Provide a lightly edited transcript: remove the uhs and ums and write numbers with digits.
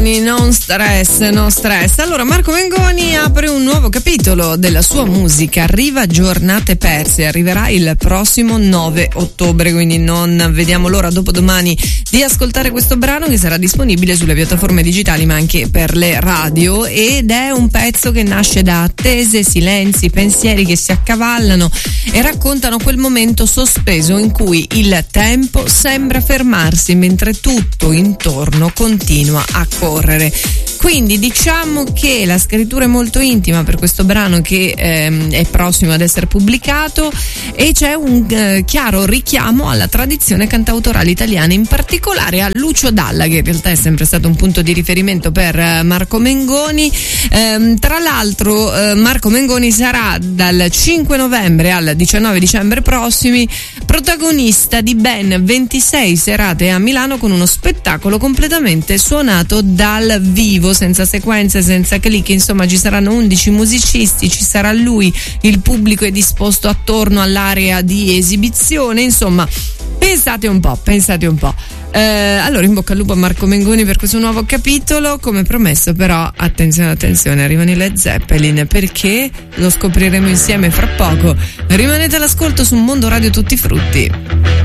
Mengoni, non stress, no stress. Allora, Marco Mengoni apre un nuovo capitolo della sua musica, arriva Giornate perse, arriverà il prossimo 9 ottobre, quindi non vediamo l'ora dopodomani di ascoltare questo brano che sarà disponibile sulle piattaforme digitali ma anche per le radio, ed è un pezzo che nasce da attese, silenzi, pensieri che si accavallano e raccontano quel momento sospeso in cui il tempo sembra fermarsi mentre tutto intorno continua a correre. Quindi diciamo che la scrittura è molto intima per questo brano che è prossimo ad essere pubblicato, e c'è un chiaro richiamo alla tradizione cantautorale italiana, in particolare a Lucio Dalla, che in realtà è sempre stato un punto di riferimento per Marco Mengoni. Tra l'altro Marco Mengoni sarà dal 5 novembre al 19 dicembre prossimi protagonista di ben 26 serate a Milano con uno spettacolo completamente suonato dal vivo, senza sequenze, senza click, insomma ci saranno 11 musicisti, ci sarà lui, il pubblico è disposto attorno all'area di esibizione, insomma pensate un po'. Allora in bocca al lupo a Marco Mengoni per questo nuovo capitolo. Come promesso però attenzione, arrivano i Led Zeppelin, perché lo scopriremo insieme fra poco. Rimanete all'ascolto su Mondo Radio Tutti Frutti.